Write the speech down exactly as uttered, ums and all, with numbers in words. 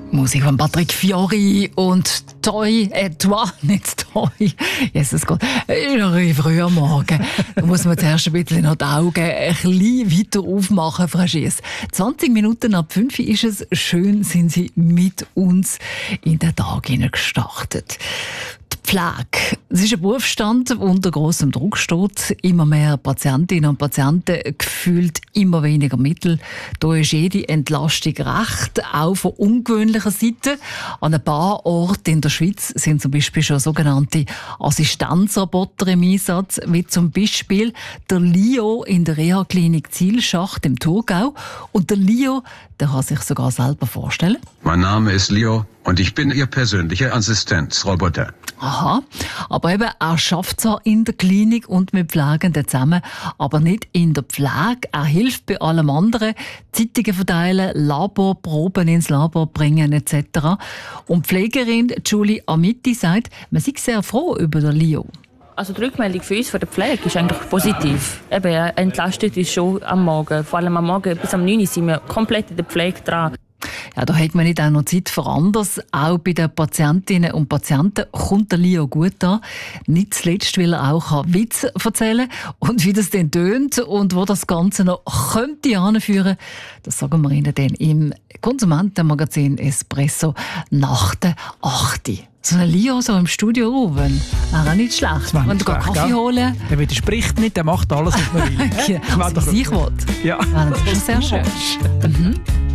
Musik von Patrick Fiori und Toi et toi, nicht Toi. Jesus Gott, ist noch ein früher Morgen. Da muss man zuerst ein bisschen noch die Augen ein bisschen weiter aufmachen, Frau Schiess. zwanzig Minuten ab fünf ist es. Schön sind Sie mit uns in den Tag gestartet. Die Pflege. Es ist ein Berufsstand, der unter grossem Druck steht. Immer mehr Patientinnen und Patienten, gefühlt immer weniger Mittel. Da ist jede Entlastung recht, auch von ungewöhnlicher Seite. An ein paar Orten in der Schweiz sind zum Beispiel schon sogenannte Assistenzroboter im Einsatz, wie zum Beispiel der Lio in der Reha-Klinik Zielschacht im Thurgau. Und der Lio, der kann sich sogar selber vorstellen. Mein Name ist Lio und ich bin Ihr persönlicher Assistenzroboter. Aha, aber eben, er schafft zwar in der Klinik und mit Pflegenden zusammen, aber nicht in der Pflege. Er hilft bei allem anderen, Zeitungen verteilen, Laborproben ins Labor bringen et cetera. Und die Pflegerin Julie Amiti sagt, man sei sehr froh über den Lio. Also die Rückmeldung für uns von der Pflege ist eigentlich positiv. Eben, er entlastet uns schon am Morgen. Vor allem am Morgen bis am neun Uhr sind wir komplett in der Pflege dran. Ja, da hat man nicht auch noch Zeit für anderes. Auch bei den Patientinnen und Patienten kommt der Lio gut an. Nicht zuletzt, weil er auch Witze erzählen kann. Und wie das dann tönt und wo das Ganze noch könnte anführen, das sagen wir Ihnen dann im Konsumentenmagazin Espresso nach der acht Uhr. So ein Lio so im Studio oben, wäre auch nicht schlecht. Wenn du Kaffee gell? holen. Der widerspricht nicht, der macht alles, was man will. Ja, was ich will. Ja. Das ist schon sehr schön. Mhm.